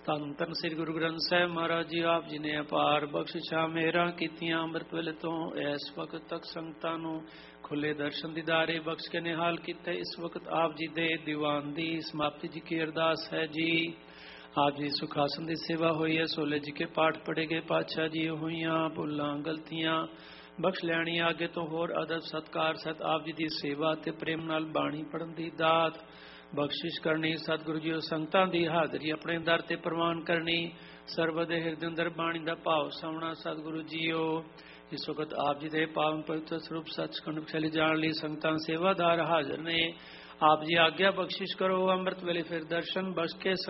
ਧੰਨ ਧੰਨ ਸ੍ਰੀ ਗੁਰੂ ਗ੍ਰੰਥ ਸਾਹਿਬ ਮਹਾਰਾਜ ਜੀ, ਆਪ ਜੀ ਨੇ ਅਪਾਰ ਬਖਸ਼ਿਸ਼ਾਂ ਮਿਹਰਾਂ ਕੀਤੀਆਂ। ਅੰਮ੍ਰਿਤ ਵੇਲੇ ਤੋਂ ਇਸ ਵਕਤ ਤੱਕ ਸੰਗਤਾਂ ਨੂੰ ਖੁੱਲੇ ਦਰਸ਼ਨ ਦੀਦਾਰੇ ਬਖਸ਼ ਕੇ ਨਿਹਾਲ ਕੀਤਾ। ਇਸ ਵਕਤ ਆਪ ਜੀ ਦੇ ਦੀਵਾਨ ਦੀ ਸਮਾਪਤੀ ਜੀ ਕੀ ਅਰਦਾਸ ਹੈ ਜੀ। ਆਪ ਜੀ ਸੁਖਾਸਨ ਦੀ ਸੇਵਾ ਹੋਈ ਹੈ, ਸੋਲੇ ਜੀ ਕੇ ਪਾਠ ਪੜ੍ਹੇ ਗਏ। ਪਾਤਸ਼ਾਹ ਜੀ ਹੋਈਆਂ ਭੁੱਲਾਂ ਗਲਤੀਆਂ ਬਖਸ਼ ਲੈਣੀ। ਅੱਗੇ ਤੋਂ ਹੋਰ ਅਦਬ ਸਤਕਾਰ ਸਤ ਆਪ ਜੀ ਦੀ ਸੇਵਾ ਤੇ ਪ੍ਰੇਮ ਨਾਲ ਬਾਣੀ ਪੜ੍ਹਨ ਦੀ ਦਾਤ ਬਖਸ਼ਿਸ਼ ਕਰਨੀ। ਸਤਿਗੁਰੂ ਜੀ ਸੰਗਤਾਂ ਦੀ ਹਾਜ਼ਰੀ ਆਪਣੇ ਦਰ ਤੇ ਪ੍ਰਵਾਨ ਕਰਨੀ। ਸਰਬ ਦੇ ਹਿਰਦੇ ਅੰਦਰ ਬਾਣੀ ਦਾ ਭਾਵ ਸਾਉਣਾ। ਸਤਿਗੁਰੂ ਜੀਓ ਇਸ ਵਕਤ ਆਪ ਜੀ ਦੇ ਪਾਵਨ ਪਵਿੱਤਰ ਸਰੂਪ ਸੱਚਖੰਡ ਚਲੇ ਜਾਣ ਲਈ ਸੰਗਤਾਂ ਸੇਵਾਦਾਰ ਹਾਜ਼ਰ ਨੇ। ਆਪ ਜੀ ਆਗਿਆ ਬਖਸ਼ਿਸ਼ ਕਰੋ। ਅੰਮ੍ਰਿਤ ਵੇਲੇ ਫਿਰ ਦਰਸ਼ਨ ਬਖਸ਼ ਕੇ